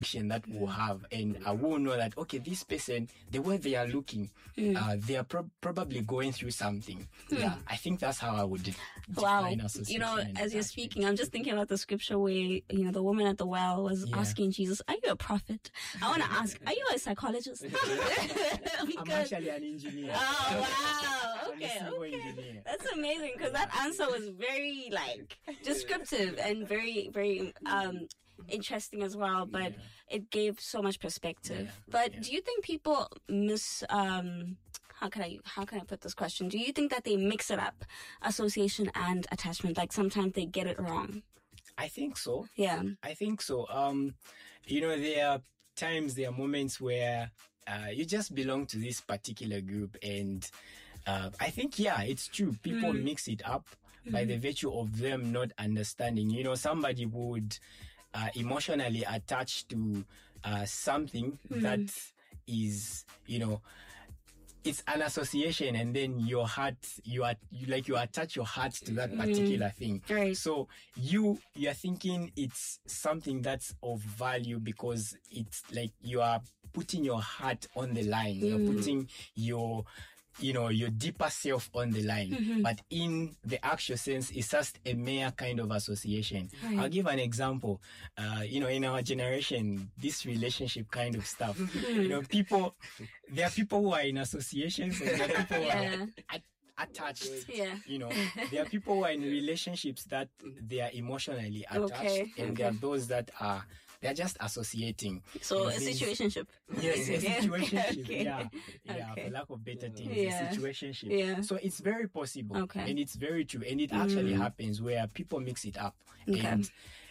that we'll have, and I will know that, okay, this person, the way they are looking, they are probably going through something. Yeah, I think that's how I would define association. As you're speaking, I'm just thinking about the scripture where, the woman at the well was asking Jesus, are you a prophet? I want to ask, are you a psychologist? I'm actually an engineer. Oh, wow. Okay. That's amazing, because that answer was very, descriptive and very, very, interesting as well, but it gave so much perspective. But do you think people how can I put this question? Do you think that they mix it up, association and attachment? Like sometimes they get it wrong. I think so. Yeah. I think so. There are moments where you just belong to this particular group, and I think, it's true. People mix it up by the virtue of them not understanding. Somebody would emotionally attach to something that is, it's an association, and then your heart, you attach your heart to that particular thing. Right. So you're thinking it's something that's of value because it's like you are putting your heart on the line. You're putting your deeper self on the line. But in the actual sense, it's just a mere kind of association. Right. I'll give an example. In our generation, this relationship kind of stuff, there are people who are in associations, and there are people who are attached. Yeah. There are people who are in relationships that they are emotionally attached, and there are those that they're just associating. So a situationship. Yes, a situationship. For lack of better things, a situationship. Yeah. So it's very possible, and it's very true, and it actually happens where people mix it up, and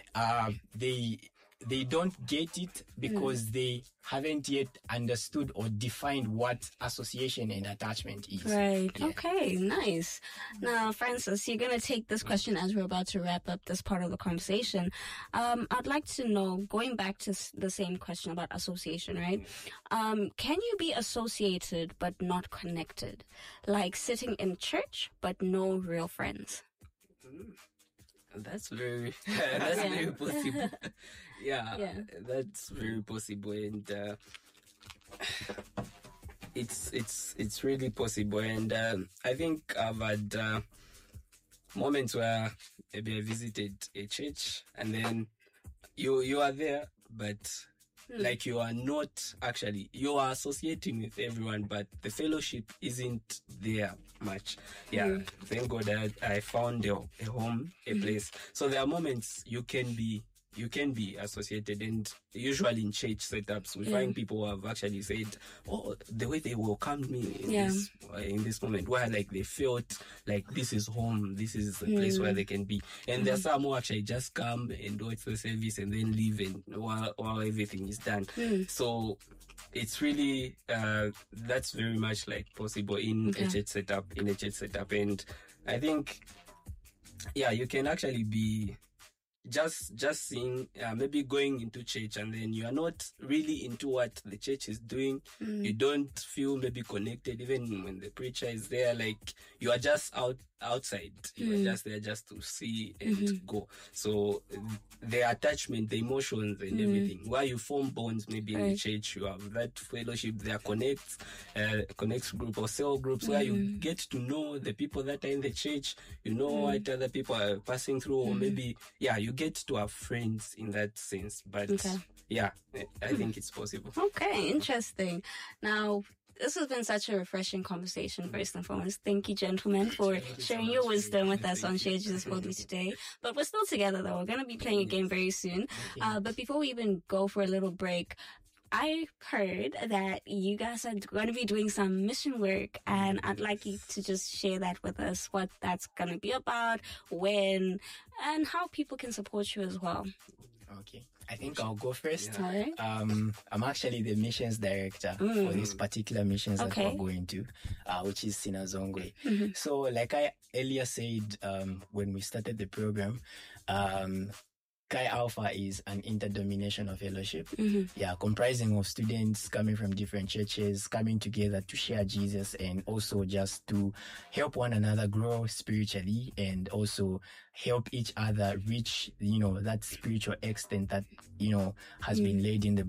they don't get it because they haven't yet understood or defined what association and attachment is. Right. Yeah. Okay, nice. Now, Francis, you're going to take this question as we're about to wrap up this part of the conversation. I'd like to know, going back to the same question about association, right? Can you be associated but not connected? Like sitting in church but no real friends? That's very possible. That's very possible, and it's really possible. And I think I've had moments where maybe I visited a church, and then you are there, but like you are not actually, you are associating with everyone, but the fellowship isn't there much. Thank God that I found a home, a place. So there are moments you can be associated, and usually in church setups we find people who have actually said, the way they welcomed me in this moment, where like they felt like this is home, this is the place where they can be. And there's some who actually just come and watch the service and then leave, and while everything is done. So it's really that's very much like possible in a church setup. And I think you can actually be just seeing, maybe going into church, and then you are not really into what the church is doing. You don't feel maybe connected, even when the preacher is there. Like you are just outside. You are just there just to see and go. So the attachment, the emotions, and everything. Where you form bonds, maybe in the church, you have that fellowship. There connects group or cell groups where you get to know the people that are in the church. You know what other people are passing through, or maybe you get to have friends in that sense. But I think it's possible. Okay, interesting. Now, this has been such a refreshing conversation, first and foremost. Thank you, gentlemen, for sharing your wisdom with us on Share Jesus Boldly today. But we're still together, though. We're going to be playing a game very soon. But before we even go for a little break, I heard that you guys are going to be doing some mission work, and I'd like you to just share that with us, what that's going to be about, when, and how people can support you as well. Okay, I think I'll go first. All right. I'm actually the missions director for this particular missions that we're going to, which is Sinazongwe. So like I earlier said, when we started the program, Chi Alpha is an interdenominational fellowship, comprising of students coming from different churches, coming together to share Jesus and also just to help one another grow spiritually and also help each other reach, that spiritual extent that, has been laid in the